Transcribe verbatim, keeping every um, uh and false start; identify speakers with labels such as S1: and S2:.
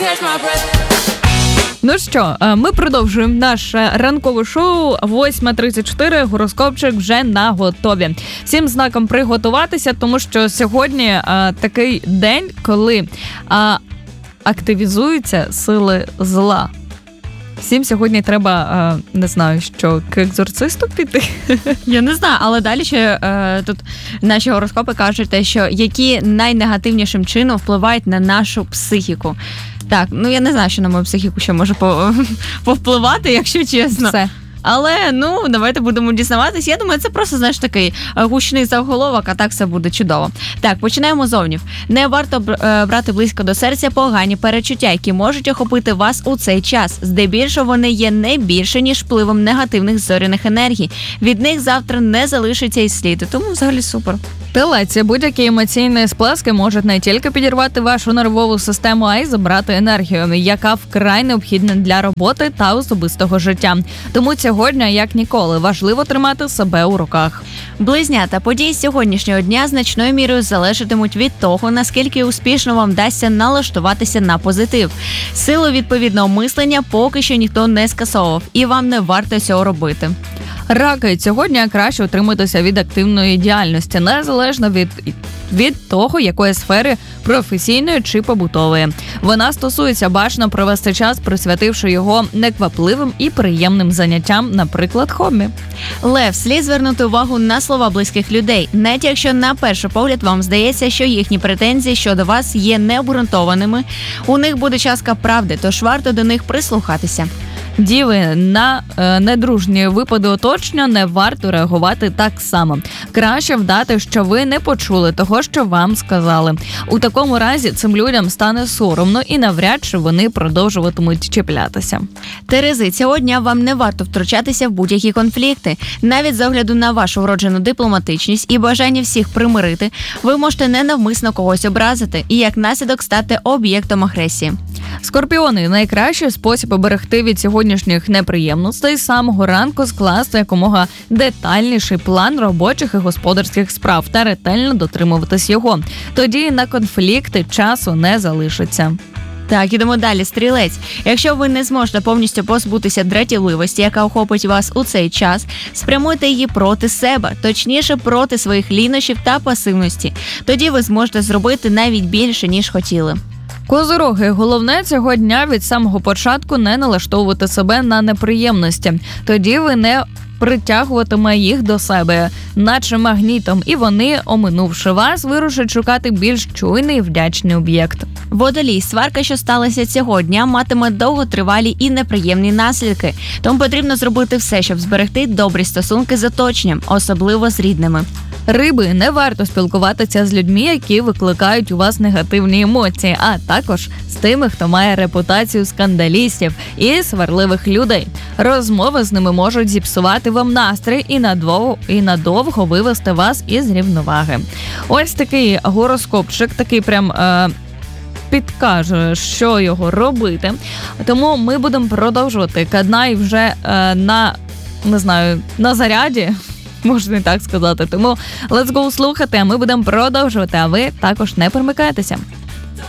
S1: Ну що, ми продовжуємо наше ранкове шоу. восьма тридцять чотири, гороскопчик вже на готові. Всім знаком приготуватися, тому що сьогодні а, такий день, коли а, активізуються сили зла. Всім сьогодні треба, а, не знаю, що, к екзорцисту піти?
S2: Я не знаю, але далі ще е, тут наші гороскопи кажуть, те, що які найнегативнішим чином впливають на нашу психіку. Так, ну я не знаю, що на мою психіку ще може повпливати, якщо чесно.
S1: Все.
S2: Але, ну, давайте будемо дізнаватись. Я думаю, це просто, знаєш, такий гучний заголовок, а так все буде чудово. Так, починаємо зовнів. Не варто брати близько до серця погані перечуття, які можуть охопити вас у цей час. Здебільшого вони є не більше, ніж впливом негативних зоряних енергій. Від них завтра не залишиться і сліду, тому взагалі супер.
S1: Телець, будь-які емоційні сплески можуть не тільки підірвати вашу нервову систему, а й забрати енергію, яка вкрай необхідна для роботи та особистого життя. Тому сьогодні, як ніколи, важливо тримати себе у руках.
S2: Близнята, події сьогоднішнього дня значною мірою залежатимуть від того, наскільки успішно вам вдасться налаштуватися на позитив. Силу відповідного мислення поки що ніхто не скасовував, і вам не варто цього робити.
S1: Раки, сьогодні краще утриматися від активної діяльності, незалежно від, від того, якої сфери професійної чи побутової. Вона стосується бажано провести час, присвятивши його неквапливим і приємним заняттям, наприклад, хобі.
S2: Лев, слід звернути увагу на слова близьких людей, навіть якщо на перший погляд вам здається, що їхні претензії щодо вас є необґрунтованими. У них буде частка правди, тож варто до них прислухатися.
S1: Діви, на е, недружні випади оточення не варто реагувати так само. Краще вдати, що ви не почули того, що вам сказали. У такому разі цим людям стане соромно і навряд чи вони продовжуватимуть чіплятися.
S2: Терези, цього дня вам не варто втручатися в будь-які конфлікти. Навіть з огляду на вашу вроджену дипломатичність і бажання всіх примирити, ви можете ненавмисно когось образити і як наслідок стати об'єктом агресії.
S1: Скорпіони, найкращий спосіб оберегти від сьогоднішніх неприємностей з самого ранку скласти якомога детальніший план робочих і господарських справ та ретельно дотримуватись його. Тоді на конфлікти часу не залишиться.
S2: Так, ідемо далі. Стрілець. Якщо ви не зможете повністю позбутися дратівливості, яка охопить вас у цей час, спрямуйте її проти себе, точніше проти своїх лінощів та пасивності. Тоді ви зможете зробити навіть більше, ніж хотіли.
S1: Козороги, головне цього дня від самого початку не налаштовувати себе на неприємності. Тоді ви не притягуватиме їх до себе, наче магнітом, і вони, оминувши вас, вирушать шукати більш чуйний і вдячний об'єкт.
S2: Водолій, сварка, що сталася цього дня, матиме довготривалі і неприємні наслідки. Тому потрібно зробити все, щоб зберегти добрі стосунки з оточенням, особливо з рідними.
S1: Риби, не варто спілкуватися з людьми, які викликають у вас негативні емоції, а також з тими, хто має репутацію скандалістів і сварливих людей. Розмови з ними можуть зіпсувати вам настрій і надовго, і надовго вивести вас із рівноваги. Ось такий гороскопчик, такий прям е, підкаже, що його робити. Тому ми будемо продовжувати. Каднай вже е, на, не знаю, на заряді. Можна і так сказати. Тому let's go слухати, а ми будемо продовжувати, а ви також не перемикайтеся.